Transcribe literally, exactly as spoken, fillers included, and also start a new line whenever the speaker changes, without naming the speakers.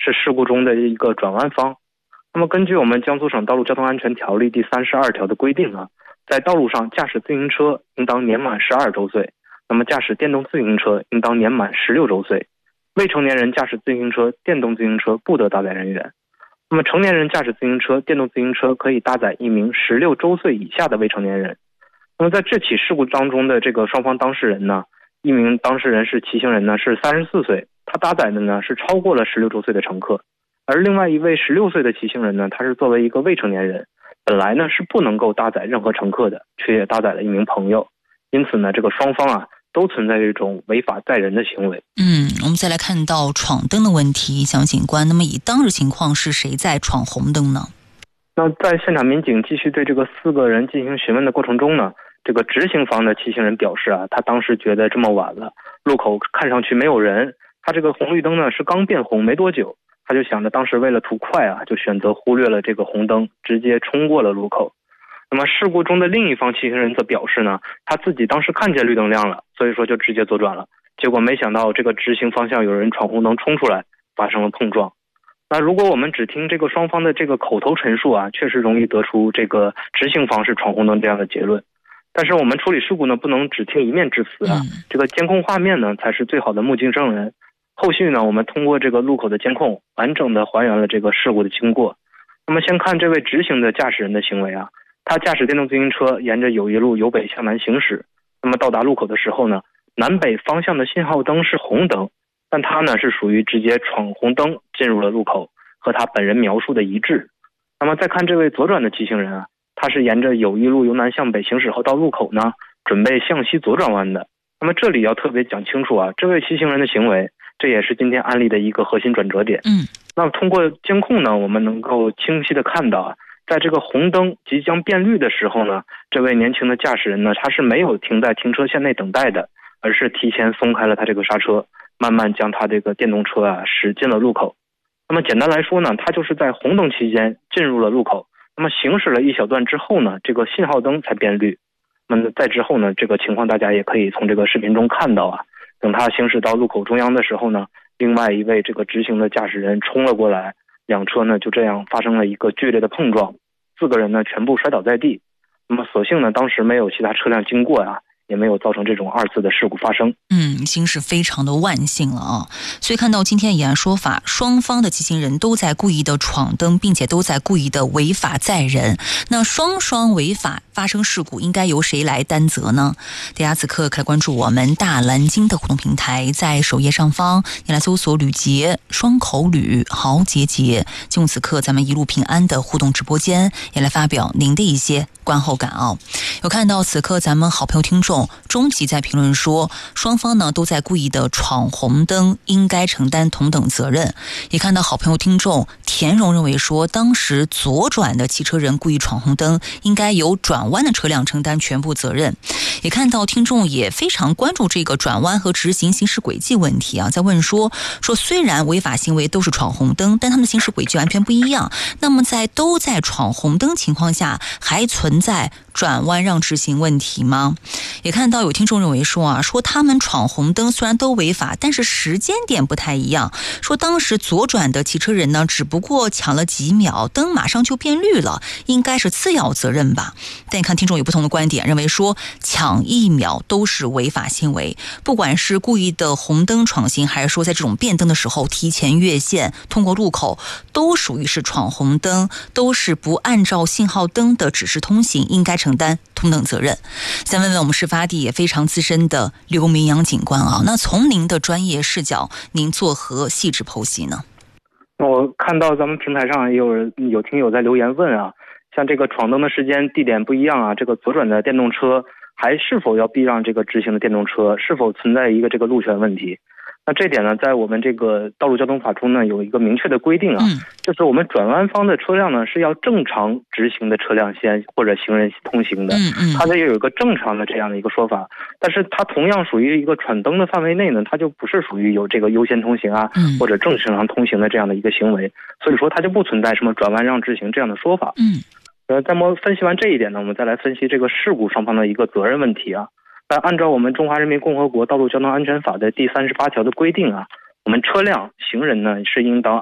是事故中的一个转弯方。那么根据我们江苏省道路交通安全条例第三十二条的规定啊，在道路上驾驶自行车应当年满十二周岁，那么驾驶电动自行车应当年满十六周岁。未成年人驾驶自行车、电动自行车不得搭载人员。那么成年人驾驶自行车、电动自行车可以搭载一名十六周岁以下的未成年人。那么在这起事故当中的这个双方当事人呢，一名当事人是骑行人呢是三十四岁，他搭载的呢是超过了十六周岁的乘客。而另外一位十六岁的骑行人呢，他是作为一个未成年人，本来呢是不能够搭载任何乘客的，却也搭载了一名朋友。因此呢，这个双方啊都存在这种违法载人的行为。
嗯，我们再来看到闯灯的问题，想警官，那么以当日情况是谁在闯红灯呢？
那在现场民警继续对这个四个人进行询问的过程中呢，这个执行方的骑行人表示啊，他当时觉得这么晚了，路口看上去没有人，他这个红绿灯呢是刚变红没多久，他就想着当时为了图快啊，就选择忽略了这个红灯，直接冲过了路口。那么事故中的另一方骑行人则表示呢，他自己当时看见绿灯亮了，所以说就直接左转了，结果没想到这个直行方向有人闯红灯冲出来，发生了碰撞。那如果我们只听这个双方的这个口头陈述啊，确实容易得出这个直行方是闯红灯这样的结论。但是我们处理事故呢，不能只听一面之词啊，这个监控画面呢才是最好的目击证人。后续呢，我们通过这个路口的监控，完整的还原了这个事故的经过。那么先看这位直行的驾驶人的行为啊，他驾驶电动自行车沿着友谊路由北向南行驶，那么到达路口的时候呢，南北方向的信号灯是红灯，但他呢是属于直接闯红灯进入了路口，和他本人描述的一致。那么再看这位左转的骑行人啊，他是沿着友谊路由南向北行驶后到路口呢，准备向西左转弯的。那么这里要特别讲清楚啊，这位骑行人的行为，这也是今天案例的一个核心转折点。
嗯，
那么通过监控呢，我们能够清晰的看到啊，在这个红灯即将变绿的时候呢，这位年轻的驾驶人呢，他是没有停在停车线内等待的，而是提前松开了他这个刹车，慢慢将他这个电动车啊驶进了路口。那么简单来说呢，他就是在红灯期间进入了路口，那么行驶了一小段之后呢，这个信号灯才变绿。那么在之后呢，这个情况大家也可以从这个视频中看到啊，等他行驶到路口中央的时候呢，另外一位这个直行的驾驶人冲了过来，两车呢就这样发生了一个剧烈的碰撞，四个人呢全部摔倒在地。那么所幸呢，当时没有其他车辆经过啊，也没有造成这种二次的事故发生。
嗯，已经是非常的万幸了啊！所以看到今天以案说法，双方的骑行人都在故意的闯灯，并且都在故意的违法载人。那双双违法发生事故，应该由谁来担责呢？大家此刻可以关注我们大蓝鲸的互动平台，在首页上方你来搜索吕杰双口吕豪杰杰，进入此刻咱们一路平安的互动直播间，也来发表您的一些观后感啊！有看到此刻咱们好朋友听众钟吉在评论说，双方呢都在故意的闯红灯，应该承担同等责任。也看到好朋友听众田荣认为说，当时左转的骑车人故意闯红灯，应该由转弯的车辆承担全部责任。也看到听众也非常关注这个转弯和直行行驶轨迹问题啊，在问说说虽然违法行为都是闯红灯，但他们的行驶轨迹完全不一样。那么在都在闯红灯情况下，还存在转弯让直行问题吗？也看到有听众认为说啊，说他们闯红灯虽然都违法，但是时间点不太一样。说当时左转的骑车人呢，只不过抢了几秒，灯马上就变绿了，应该是次要责任吧。但你看听众有不同的观点，认为说抢一秒都是违法行为，不管是故意的红灯闯行，还是说在这种变灯的时候提前越线通过路口，都属于是闯红灯，都是不按照信号灯的指示通行，应该承担同等责任。想问问我们事发地也非常资深的刘明阳警官啊，那从您的专业视角，您作何细致剖析呢？
我看到咱们平台上也有人有听友在留言问啊，像这个闯灯的时间地点不一样啊，这个左转的电动车还是否要避让这个直行的电动车，是否存在一个这个路权问题？那这点呢，在我们这个道路交通法中呢，有一个明确的规定啊，嗯、就是我们转弯方的车辆呢是要正常直行的车辆先或者行人通行的，嗯嗯，它这有一个正常的这样的一个说法。但是它同样属于一个闯灯的范围内呢，它就不是属于有这个优先通行啊，嗯、或者正常通行的这样的一个行为，所以说它就不存在什么转弯让直行这样的说法。嗯，呃，在我们分析完这一点呢，我们再来分析这个事故双方的一个责任问题啊。那按照我们中华人民共和国道路交通安全法的第三十八条的规定啊，我们车辆、行人呢是应当